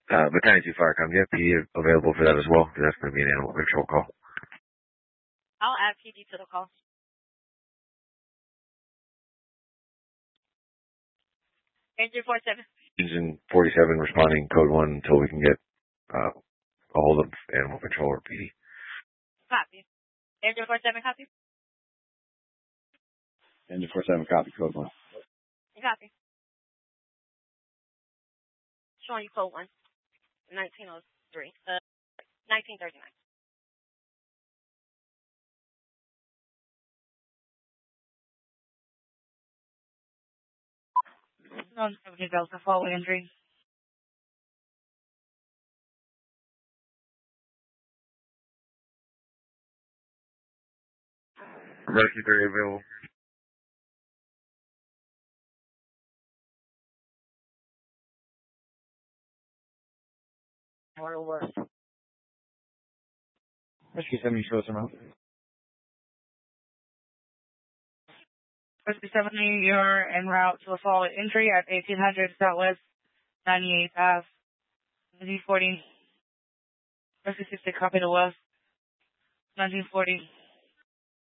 Battalion 2 Firecom, you have PD available for that as well, because that's going to be an animal control call. I'll add PD to the call. Ranger 47. Engine 47 responding code 1 until we can get a hold of animal control or PD. Copy. Ranger 47, copy. Engine 47, copy, code 1. Copy. Showing you code 1. 1903. 1939. No, Delta, forward injury. Rescue 3 available. Or worse. Rescue 70 shows them out. Rescue 70, you're en route to a forward injury at 1800 Southwest 98th Ave. Z40. Rescue 60, copy the west. 1940.